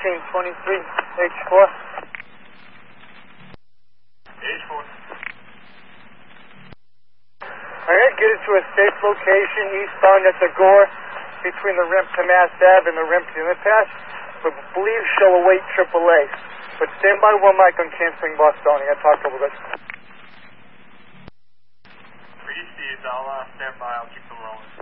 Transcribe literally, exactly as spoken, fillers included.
thirteen twenty-three, H four. H four. Alright, get it to a safe location eastbound at the Gore between the ramp to Mass Ave and the ramp to Unit Pass. But believe show await triple A. But stand by one mic on canceling Bostonian. I talked over this. Received. I'll uh, stand by. I'll keep them rolling.